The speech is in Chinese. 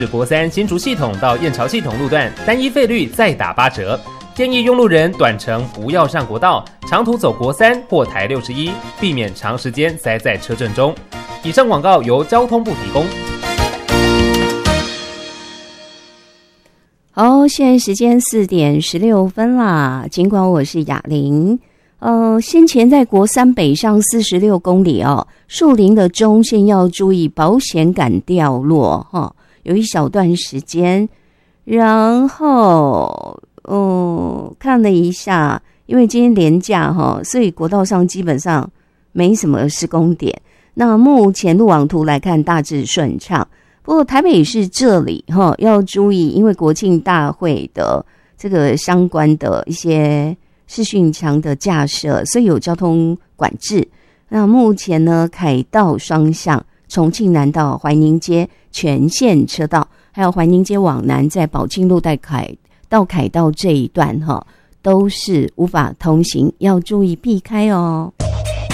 国三新竹系统到燕巢系统路段单一费率再打8折，建议用路人短程不要上国道，长途走国三或台61，避免长时间塞在车阵中。以上广告由交通部提供。 好，现在时间4点16分啦。尽管我是雅玲，先前在国三北上46公里哦，树林的中线要注意保险杆掉落哈，有一小段时间。然后看了一下，因为今天连假哈，所以国道上基本上没什么施工点。那目前路网图来看大致顺畅。不过台北市这里要注意，因为国庆大会的这个相关的一些视讯墙的架设，所以有交通管制。那目前呢，凯道双向重庆南到怀宁街全线车道，还有怀宁街往南在宝庆路到凯道这一段都是无法通行，要注意避开哦。